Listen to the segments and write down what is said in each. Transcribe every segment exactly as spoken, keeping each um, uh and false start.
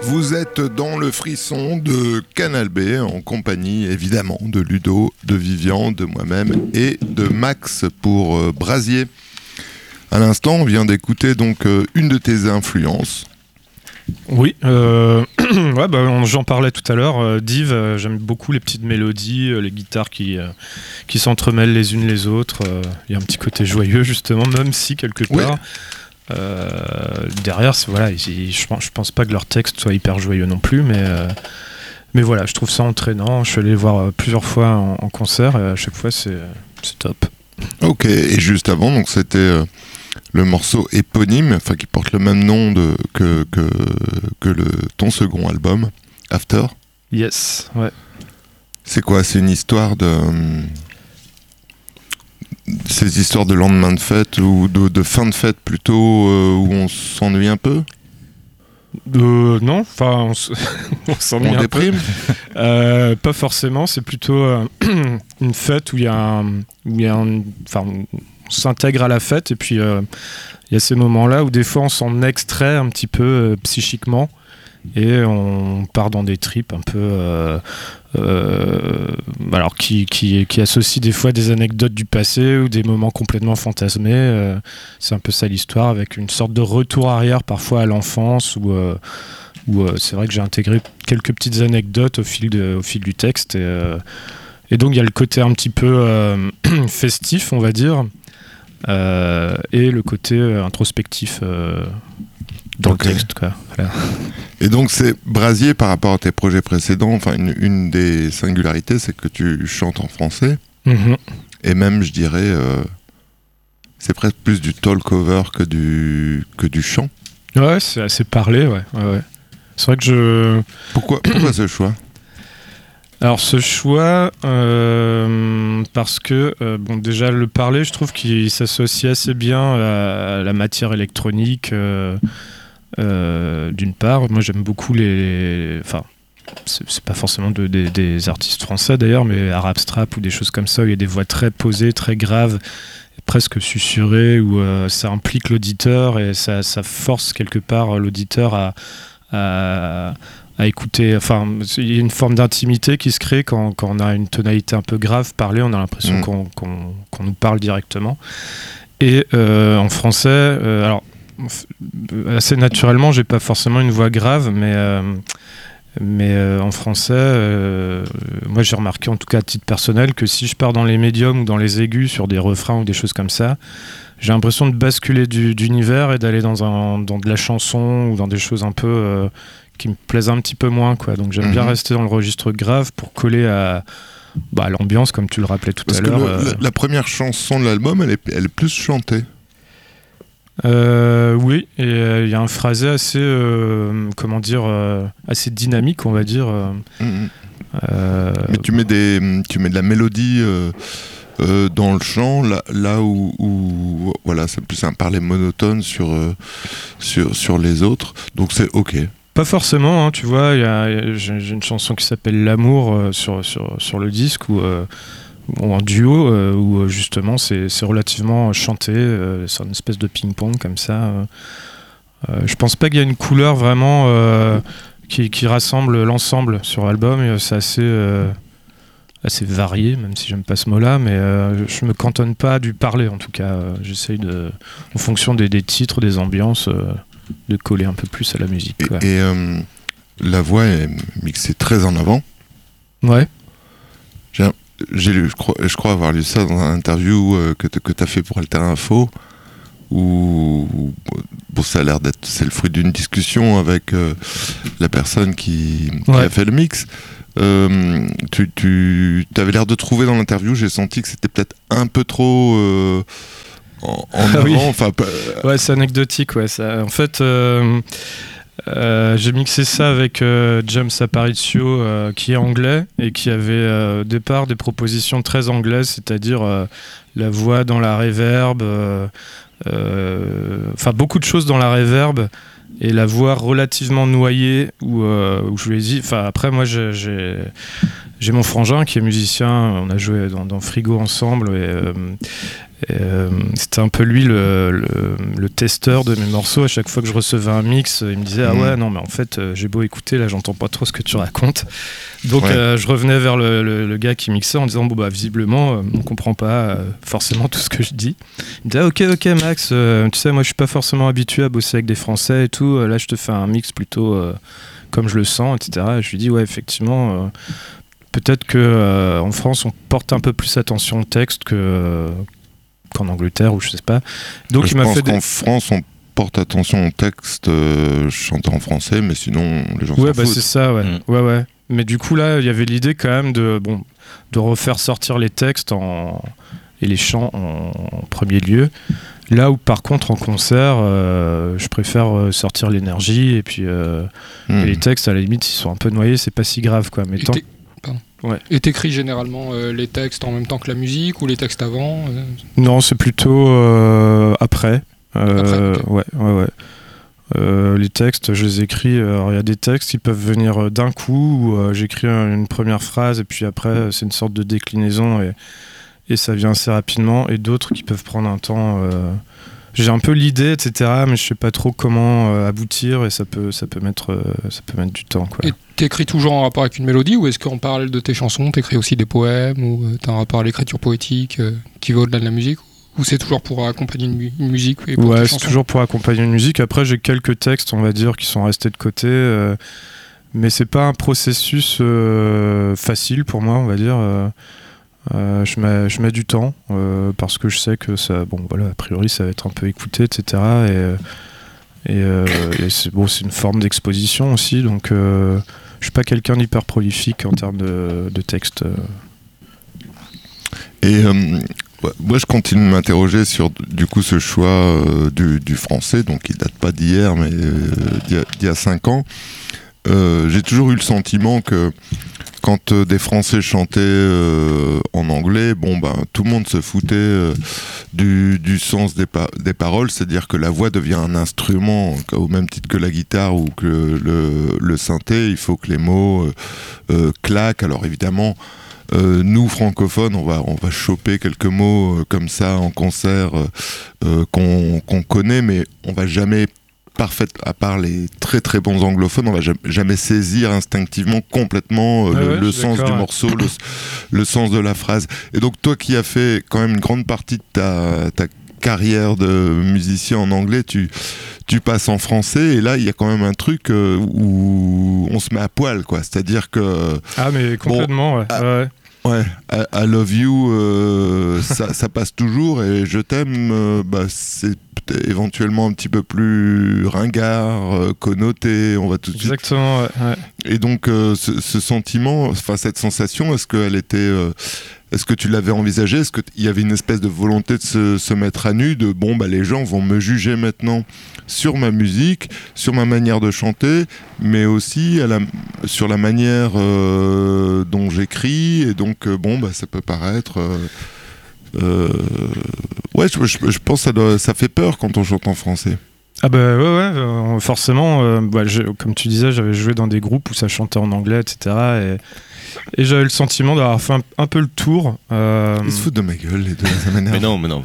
Vous êtes dans le frisson de Canal B en compagnie évidemment de Ludo, de Vivian, de moi-même et de Max pour euh, Brasier. À l'instant, on vient d'écouter donc euh, une de tes influences. Oui, euh, ouais, bah, j'en parlais tout à l'heure. Euh, Div, euh, j'aime beaucoup les petites mélodies, euh, les guitares qui, euh, qui s'entremêlent les unes les autres. Il euh, y a un petit côté joyeux justement, même si quelque part. Ouais. Euh, derrière, c'est, voilà, ils, je, pense, je pense pas que leur texte soit hyper joyeux non plus, mais, euh, mais voilà, je trouve ça entraînant. Je suis allé les voir plusieurs fois en, en concert et à chaque fois c'est, c'est top. Ok, et juste avant, donc c'était euh, le morceau éponyme, enfin qui porte le même nom de, que, que, que le, ton second album, After. Yes, ouais. C'est quoi? C'est une histoire de. Hum, ces histoires de lendemain de fête ou de, de fin de fête plutôt euh, où on s'ennuie un peu? Euh, non, enfin on, s- on s'ennuie On un déprime. peu. Euh, pas forcément, c'est plutôt euh, une fête où il y a un, où il y a un, enfin on s'intègre à la fête et puis euh, il y a ces moments-là où des fois on s'en extrait un petit peu euh, psychiquement et on part dans des tripes un peu euh, euh, alors qui, qui, qui associent des fois des anecdotes du passé ou des moments complètement fantasmés. Euh, c'est un peu ça l'histoire, avec une sorte de retour arrière parfois à l'enfance où, euh, où euh, c'est vrai que j'ai intégré quelques petites anecdotes au fil, de, au fil du texte et, euh, et donc il y a le côté un petit peu euh, festif on va dire euh, et le côté euh, introspectif euh, dans okay. le texte quoi. Voilà. Et donc c'est Brasier par rapport à tes projets précédents, enfin une, une des singularités c'est que tu chantes en français mm-hmm. et même je dirais euh, c'est presque plus du talk over que du, que du chant. Ouais, c'est assez parlé, ouais. ouais, ouais. C'est vrai que je... Pourquoi, pourquoi ce choix? Alors ce choix, euh, parce que euh, bon, déjà le parler, je trouve qu'il s'associe assez bien à, à la matière électronique. Euh, euh, d'une part, moi j'aime beaucoup les, enfin, c'est, c'est pas forcément de, de, des artistes français d'ailleurs, mais Arab Strap ou des choses comme ça où il y a des voix très posées, très graves, presque susurrées, où euh, ça implique l'auditeur et ça, ça force quelque part l'auditeur à, à à écouter, enfin il y a une forme d'intimité qui se crée quand, quand on a une tonalité un peu grave parlée, on a l'impression mmh. qu'on, qu'on, qu'on nous parle directement. Et euh, en français, euh, alors assez naturellement, j'ai pas forcément une voix grave, mais euh, mais euh, en français, euh, moi j'ai remarqué en tout cas à titre personnel que si je pars dans les médiums ou dans les aigus sur des refrains ou des choses comme ça, j'ai l'impression de basculer du, d'univers et d'aller dans un dans de la chanson ou dans des choses un peu euh, qui me plaisent un petit peu moins, quoi. Donc j'aime mmh. bien rester dans le registre grave pour coller à, bah, à l'ambiance, comme tu le rappelais tout Parce à que l'heure. Le, euh... la, la première chanson de l'album, elle est, elle est plus chantée. Euh, oui, et il euh, y a un phrasé assez, euh, comment dire, euh, assez dynamique, on va dire. Euh, mmh. euh... Mais tu mets des, tu mets de la mélodie. Euh... Euh, dans le chant, là, là où, où voilà, c'est plus un parler monotone sur, euh, sur, sur les autres, donc c'est ok. Pas forcément, hein, tu vois, y a, y a, j'ai, j'ai une chanson qui s'appelle L'amour euh, sur, sur, sur le disque, où, euh, ou en duo, euh, où justement c'est, c'est relativement chanté, euh, c'est une espèce de ping-pong comme ça. Euh, euh, je pense pas qu'il y a une couleur vraiment euh, qui, qui rassemble l'ensemble sur l'album, c'est assez... Euh, assez varié, même si j'aime pas ce mot-là, mais euh, je me cantonne pas du parler en tout cas. Euh, j'essaye de, en fonction des, des titres, des ambiances, euh, de coller un peu plus à la musique. Et, ouais. et euh, la voix est mixée très en avant. Ouais. J'ai, j'ai lu, je crois, je crois avoir lu ça dans un interview euh, que, que tu as fait pour Alter Info, où, où bon, ça a l'air d'être, c'est le fruit d'une discussion avec euh, la personne qui, qui ouais. a fait le mix. Euh, tu, tu avais l'air de trouver dans l'interview, j'ai senti que c'était peut-être un peu trop euh, en, en ah avant. Oui. Enfin, ouais, c'est anecdotique. Ouais, ça, en fait, euh, euh, j'ai mixé ça avec euh, James Aparicio, euh, qui est anglais et qui avait euh, au départ des propositions très anglaises, c'est-à-dire euh, la voix dans la reverb, euh, euh, enfin beaucoup de choses dans la reverb. Et la voix relativement noyée où, euh, où je lui ai dit, enfin après moi j'ai, j'ai, j'ai mon frangin qui est musicien, on a joué dans, dans Frigo ensemble et, euh, Euh, c'était un peu lui le, le, le testeur de mes morceaux. À chaque fois que je recevais un mix, il me disait mmh. ah ouais non mais en fait euh, j'ai beau écouter là j'entends pas trop ce que tu racontes. Donc ouais. euh, je revenais vers le, le, le gars qui mixait en disant bon bah visiblement euh, on comprend pas euh, forcément tout ce que je dis. Il me disait ah, ok ok Max, euh, tu sais moi je suis pas forcément habitué à bosser avec des Français et tout. Là je te fais un mix plutôt euh, comme je le sens, et cetera. Et je lui dis ouais effectivement. Euh, peut-être que euh, en France on porte un peu plus attention au texte que euh, qu'en Angleterre ou je sais pas. Donc je il m'a pense fait qu'en des... France on porte attention au texte euh, chanté en français, mais sinon les gens ouais, s'en bah foutent. c'est ça, ouais. Mm. ouais, ouais. Mais du coup là, il y avait l'idée quand même de bon, de refaire sortir les textes en... et les chants en... en premier lieu. Là où par contre en concert, euh, je préfère sortir l'énergie et puis euh, mm. et les textes à la limite s'ils sont un peu noyés, c'est pas si grave quoi. Mais tant... Ouais. Et t'écris généralement euh, les textes en même temps que la musique ou les textes avant euh... Non, c'est plutôt euh, après. Euh, après okay. Ouais, ouais, ouais. Euh, les textes, je les écris. Alors, il y a des textes qui peuvent venir d'un coup où euh, j'écris une première phrase et puis après, c'est une sorte de déclinaison et, et ça vient assez rapidement. Et d'autres qui peuvent prendre un temps. Euh... J'ai un peu l'idée, et cetera, mais je sais pas trop comment euh, aboutir et ça peut, ça peut mettre, euh, ça peut mettre du temps, quoi. Et t'écris toujours en rapport avec une mélodie ou est-ce qu'en parallèle de tes chansons, t'écris aussi des poèmes ou euh, t'as un rapport à l'écriture poétique euh, qui va au-delà de la musique ou c'est toujours pour accompagner une, une musique et pour ouais, c'est toujours pour accompagner une musique. Après, j'ai quelques textes, on va dire, qui sont restés de côté, euh, mais c'est pas un processus euh, facile pour moi, on va dire. Euh, Euh, je, mets, je mets du temps euh, parce que je sais que ça, bon voilà, a priori ça va être un peu écouté, et cetera. Et, et, euh, et c'est, bon, c'est une forme d'exposition aussi, donc euh, je suis pas quelqu'un d'hyper prolifique en termes de, de texte. Et euh, ouais, moi je continue de m'interroger sur du coup ce choix euh, du, du français, donc il date pas d'hier, mais euh, d'il, y a, d'il y a cinq ans. Euh, j'ai toujours eu le sentiment que quand euh, des Français chantaient euh, en anglais, bon ben tout le monde se foutait euh, du, du sens des, pa- des paroles, c'est-à-dire que la voix devient un instrument au même titre que la guitare ou que le, le synthé. Il faut que les mots euh, euh, claquent. Alors évidemment, euh, nous francophones, on va on va choper quelques mots euh, comme ça en concert euh, euh, qu'on, qu'on connaît, mais on va jamais parfaite, à part les très très bons anglophones, on va jamais, jamais saisir instinctivement complètement euh, ah le, ouais, le sens du ouais. morceau, le, le sens de la phrase. Et donc toi qui as fait quand même une grande partie de ta, ta carrière de musicien en anglais, tu, tu passes en français et là il y a quand même un truc euh, où on se met à poil, quoi. C'est-à-dire que... Ah mais complètement, bon, ouais. À, ouais. Ouais, I, I love you, euh, ça, ça passe toujours, et je t'aime, euh, bah, c'est éventuellement un petit peu plus ringard, euh, connoté, on va tout de suite. Exactement, ouais, ouais. Et donc, euh, ce, ce sentiment, enfin cette sensation, est-ce qu'elle était, euh, est-ce que tu l'avais envisagé ? Est-ce qu'il y avait une espèce de volonté de se, se mettre à nu, de bon, bah les gens vont me juger maintenant sur ma musique, sur ma manière de chanter, mais aussi à la, sur la manière euh, dont j'écris, et donc euh, bon bah ça peut paraître euh, euh, ouais je, je, je pense que ça, doit, ça fait peur quand on chante en français. Ah bah ouais, ouais euh, forcément euh, bah, comme tu disais, j'avais joué dans des groupes où ça chantait en anglais, etc. et Et j'avais le sentiment d'avoir fait un, un peu le tour. Euh... Ils se foutent de ma gueule, les deux, ça m'énerve. Mais non, mais non.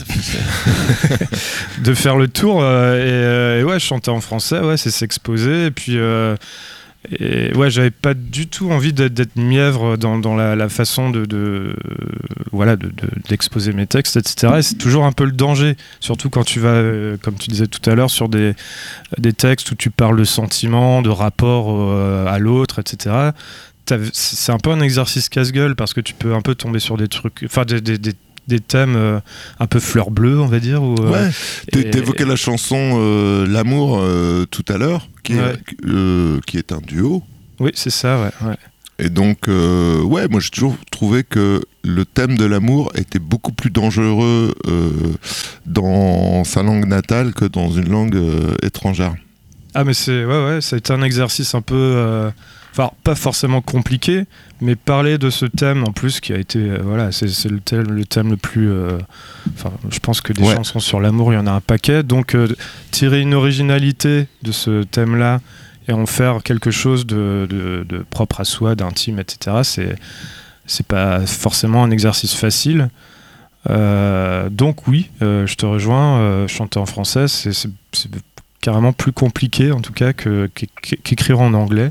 de faire le tour. Euh, et, et ouais, chanter en français, ouais, c'est s'exposer. Et puis, euh, et ouais, j'avais pas du tout envie d'être, d'être mièvre dans, dans la, la façon de, de, euh, voilà, de, de, d'exposer mes textes, et cetera. Et c'est toujours un peu le danger, surtout quand tu vas, euh, comme tu disais tout à l'heure, sur des, des textes où tu parles de sentiments, de rapport euh, à l'autre, et cetera. C'est un peu un exercice casse-gueule parce que tu peux un peu tomber sur des trucs, enfin des, des, des, des thèmes euh, un peu fleur bleue, on va dire. Où, euh, ouais, et... t'évoquais la chanson euh, L'amour euh, tout à l'heure, qui, ouais. est, euh, qui est un duo. Oui, c'est ça, ouais. ouais. Et donc, euh, ouais, moi j'ai toujours trouvé que le thème de l'amour était beaucoup plus dangereux euh, dans sa langue natale que dans une langue euh, étrangère. Ah, mais c'est, ouais, ouais, ça a été un exercice un peu. Euh... Enfin, pas forcément compliqué, mais parler de ce thème en plus qui a été, euh, voilà, c'est, c'est le thème le thème le plus. Euh, enfin, je pense que des ouais. chansons sur l'amour, il y en a un paquet. Donc, euh, tirer une originalité de ce thème-là et en faire quelque chose de, de, de propre à soi, d'intime, et cetera. C'est c'est pas forcément un exercice facile. Euh, donc oui, euh, je te rejoins, euh, chanter en français, c'est, c'est, c'est carrément plus compliqué en tout cas que, qu'écrire en anglais.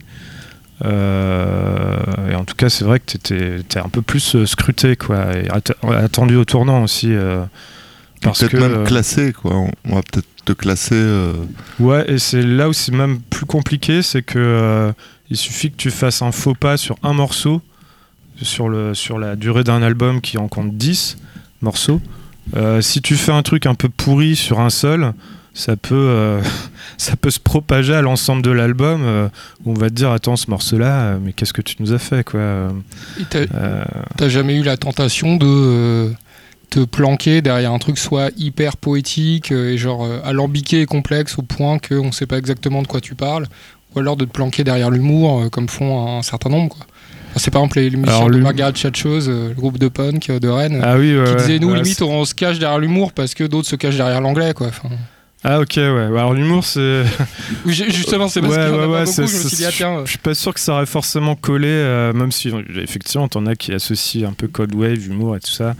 Euh, et en tout cas, c'est vrai que t'étais, t'es un peu plus scruté, quoi, et attendu au tournant aussi. Euh, parce peut-être que, même euh, classé, quoi. On, on va peut-être te classer. Euh... Ouais, et c'est là où c'est même plus compliqué, c'est que euh, il suffit que tu fasses un faux pas sur un morceau, sur, le, sur la durée d'un album qui en compte dix morceaux. Euh, si tu fais un truc un peu pourri sur un seul, ça peut, euh, ça peut se propager à l'ensemble de l'album, euh, où on va te dire attends, ce morceau-là, euh, mais qu'est-ce que tu nous as fait, quoi. Et t'as, euh... t'as jamais eu la tentation de euh, te planquer derrière un truc soit hyper poétique euh, et genre euh, alambiqué et complexe au point qu'on sait pas exactement de quoi tu parles, ou alors de te planquer derrière l'humour euh, comme font un, un certain nombre, quoi. Enfin, c'est par exemple les, les musiciens alors, de Margaret Chatchos, euh, le groupe de punk euh, de Rennes, ah oui, ouais, qui disaient nous ouais, limite c'est... on se cache derrière l'humour parce que d'autres se cachent derrière l'anglais, quoi. Enfin... Ah ok, ouais. Alors l'humour, c'est... Justement, c'est parce ouais, qu'il y en ouais, a ouais, pas beaucoup, c'est, je me suis dit, ah, tiens... Je suis pas sûr que ça aurait forcément collé, euh, même si effectivement t'en as qui associent un peu Cold Wave, humour et tout ça.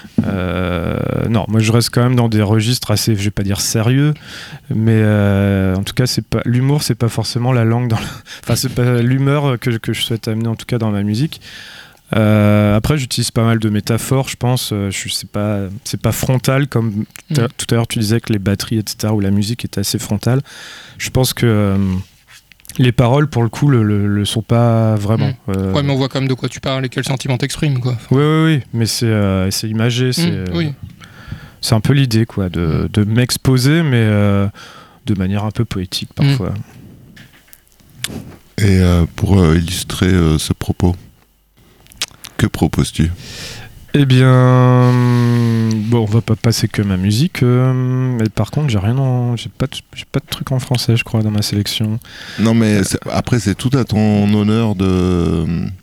Euh, non, moi je reste quand même dans des registres assez, je vais pas dire sérieux, mais euh, en tout cas c'est pas l'humour, c'est pas forcément la langue dans la... enfin c'est pas l'humeur que, que je souhaite amener en tout cas dans ma musique. Euh, après j'utilise pas mal de métaphores, je pense. Je suis, c'est pas c'est pas frontal comme mmh. tout à l'heure tu disais que les batteries etc ou la musique était assez frontale. Je pense que euh, les paroles pour le coup le, le, le sont pas vraiment. Mmh. Euh... Ouais, mais on voit quand même de quoi tu parles et quel sentiment t'exprimes, quoi. Oui oui oui, mais c'est euh, c'est imagé, c'est mmh, oui. c'est un peu l'idée, quoi, de mmh. de m'exposer, mais euh, de manière un peu poétique parfois. Mmh. Et euh, pour euh, illustrer euh, ce propos, que proposes-tu ? Eh bien, bon, on va pas passer que ma musique, euh, mais par contre, j'ai rien en, j'ai pas, de, j'ai pas de truc en français, je crois, dans ma sélection. Non, mais c'est, après, c'est tout à ton honneur de,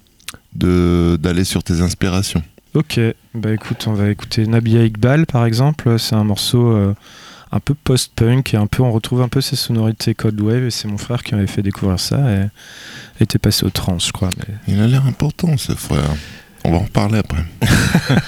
de d'aller sur tes inspirations. Ok, bah écoute, on va écouter Nabia Iqbal, par exemple. C'est un morceau euh, un peu post-punk et un peu, on retrouve un peu ces sonorités Cold Wave. Et c'est mon frère qui m'avait fait découvrir ça et était passé au trance, je crois. Mais... Il a l'air important, ce frère. On va en reparler après.